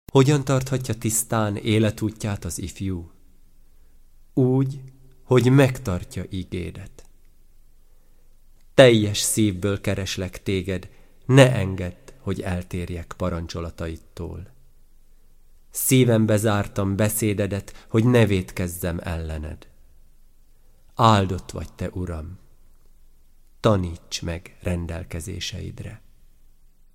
Hogyan tarthatja tisztán életútját az ifjú? Úgy, hogy megtartja ígédet. Teljes szívből kereslek téged, ne engedd, hogy eltérjek parancsolataidtól. Szívembe zártam beszédedet, hogy ne vétkezzem ellened. Áldott vagy te, Uram! Taníts meg rendelkezéseidre.